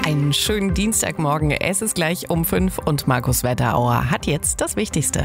Einen schönen Dienstagmorgen. Es ist gleich um 5 und Markus Wetterauer hat jetzt das Wichtigste.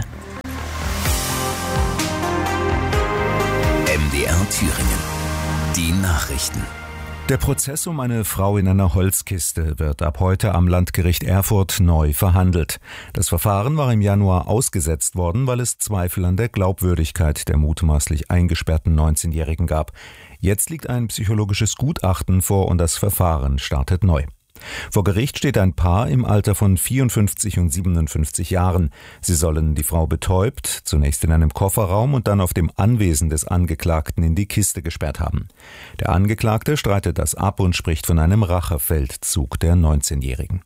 MDR Thüringen. Die Nachrichten. Der Prozess um eine Frau in einer Holzkiste wird ab heute am Landgericht Erfurt neu verhandelt. Das Verfahren war im Januar ausgesetzt worden, weil es Zweifel an der Glaubwürdigkeit der mutmaßlich eingesperrten 19-Jährigen gab. Jetzt liegt ein psychologisches Gutachten vor und das Verfahren startet neu. Vor Gericht steht ein Paar im Alter von 54 und 57 Jahren. Sie sollen die Frau betäubt, zunächst in einem Kofferraum und dann auf dem Anwesen des Angeklagten in die Kiste gesperrt haben. Der Angeklagte streitet das ab und spricht von einem Rachefeldzug der 19-Jährigen.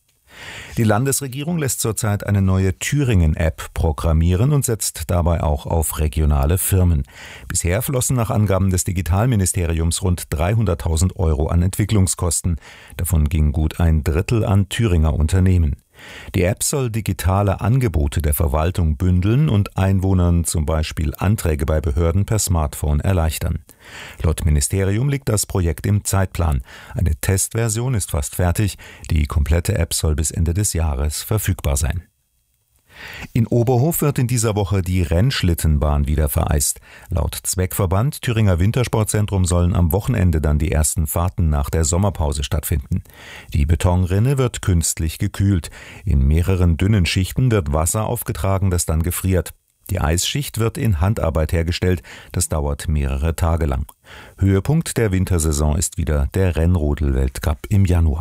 Die Landesregierung lässt zurzeit eine neue Thüringen-App programmieren und setzt dabei auch auf regionale Firmen. Bisher flossen nach Angaben des Digitalministeriums rund 300.000 € an Entwicklungskosten. Davon ging gut ein Drittel an Thüringer Unternehmen. Die App soll digitale Angebote der Verwaltung bündeln und Einwohnern zum Beispiel Anträge bei Behörden per Smartphone erleichtern. Laut Ministerium liegt das Projekt im Zeitplan. Eine Testversion ist fast fertig. Die komplette App soll bis Ende des Jahres verfügbar sein. In Oberhof wird in dieser Woche die Rennschlittenbahn wieder vereist. Laut Zweckverband Thüringer Wintersportzentrum sollen am Wochenende dann die ersten Fahrten nach der Sommerpause stattfinden. Die Betonrinne wird künstlich gekühlt. In mehreren dünnen Schichten wird Wasser aufgetragen, das dann gefriert. Die Eisschicht wird in Handarbeit hergestellt. Das dauert mehrere Tage lang. Höhepunkt der Wintersaison ist wieder der Rennrodel-Weltcup im Januar.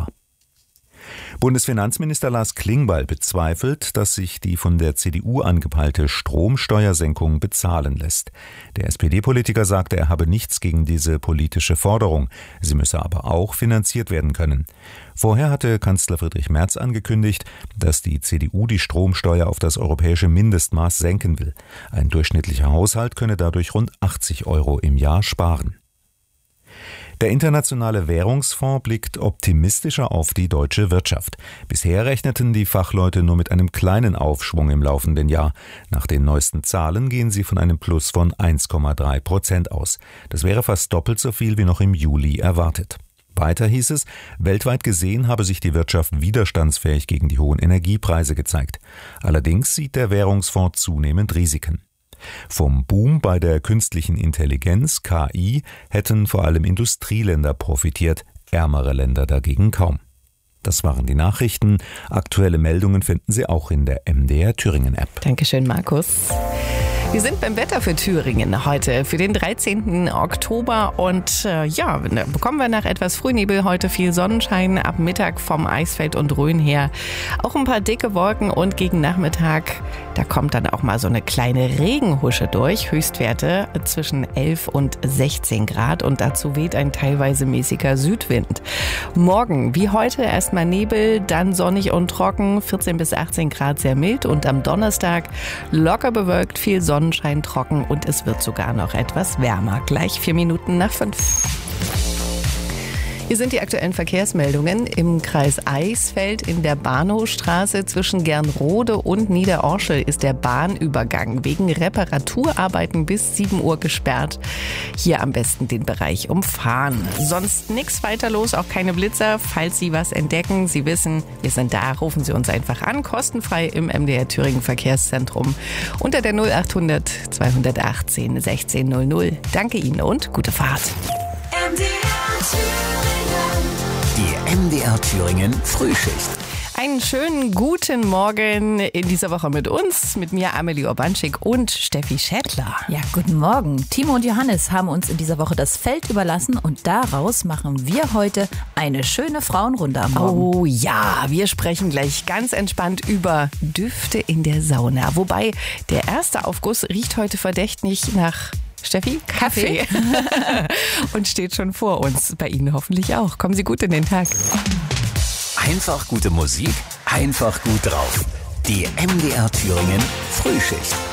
Bundesfinanzminister Lars Klingbeil bezweifelt, dass sich die von der CDU angepeilte Stromsteuersenkung bezahlen lässt. Der SPD-Politiker sagte, er habe nichts gegen diese politische Forderung. Sie müsse aber auch finanziert werden können. Vorher hatte Kanzler Friedrich Merz angekündigt, dass die CDU die Stromsteuer auf das europäische Mindestmaß senken will. Ein durchschnittlicher Haushalt könne dadurch rund 80 € im Jahr sparen. Der Internationale Währungsfonds blickt optimistischer auf die deutsche Wirtschaft. Bisher rechneten die Fachleute nur mit einem kleinen Aufschwung im laufenden Jahr. Nach den neuesten Zahlen gehen sie von einem Plus von 1,3% aus. Das wäre fast doppelt so viel wie noch im Juli erwartet. Weiter hieß es, weltweit gesehen habe sich die Wirtschaft widerstandsfähig gegen die hohen Energiepreise gezeigt. Allerdings sieht der Währungsfonds zunehmend Risiken. Vom Boom bei der künstlichen Intelligenz, KI, hätten vor allem Industrieländer profitiert, ärmere Länder dagegen kaum. Das waren die Nachrichten. Aktuelle Meldungen finden Sie auch in der MDR Thüringen App. Dankeschön, Markus. Wir sind beim Wetter für Thüringen heute, für den 13. Oktober und bekommen wir nach etwas Frühnebel heute viel Sonnenschein, ab Mittag vom Eisfeld und Rhön her auch ein paar dicke Wolken und gegen Nachmittag, da kommt dann auch mal so eine kleine Regenhusche durch, Höchstwerte zwischen 11 und 16 Grad und dazu weht ein teilweise mäßiger Südwind. Morgen, wie heute, erstmal Nebel, dann sonnig und trocken, 14 bis 18 Grad sehr mild und am Donnerstag locker bewölkt, viel Sonnenschein, trocken und es wird sogar noch etwas wärmer. Gleich 4 Minuten nach 5. Hier sind die aktuellen Verkehrsmeldungen. Im Kreis Eisfeld in der Bahnhofstraße zwischen Gernrode und Niederorschel ist der Bahnübergang wegen Reparaturarbeiten bis 7 Uhr gesperrt. Hier am besten den Bereich umfahren. Sonst nichts weiter los, auch keine Blitzer. Falls Sie was entdecken, Sie wissen, wir sind da, rufen Sie uns einfach an. Kostenfrei im MDR Thüringen Verkehrszentrum unter der 0800 218 1600. Danke Ihnen und gute Fahrt. Die MDR Thüringen Frühschicht. Einen schönen guten Morgen in dieser Woche mit uns, mit mir Amelie Urbanschik und Steffi Schädler. Ja, guten Morgen. Timo und Johannes haben uns in dieser Woche das Feld überlassen und daraus machen wir heute eine schöne Frauenrunde am Morgen. Oh ja, wir sprechen gleich ganz entspannt über Düfte in der Sauna. Wobei der erste Aufguss riecht heute verdächtig nach Steffi? Kaffee. Und steht schon vor uns. Bei Ihnen hoffentlich auch. Kommen Sie gut in den Tag. Einfach gute Musik, einfach gut drauf. Die MDR Thüringen Frühschicht.